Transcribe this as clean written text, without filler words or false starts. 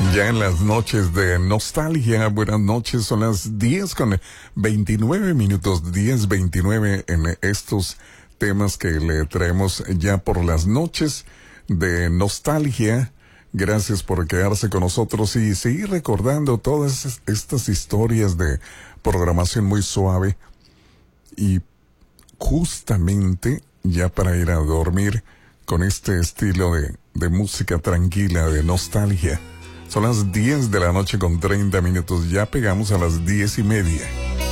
Ya en las noches de nostalgia, buenas noches, son las 10 con 29 minutos, 10:29 en estos temas que le traemos ya por las noches de nostalgia. Gracias por quedarse con nosotros y seguir recordando todas estas historias de programación muy suave. Y justamente ya para ir a dormir con este estilo de música tranquila, de nostalgia. Son las 10 de la noche con 30 minutos. Ya pegamos a las 10:30.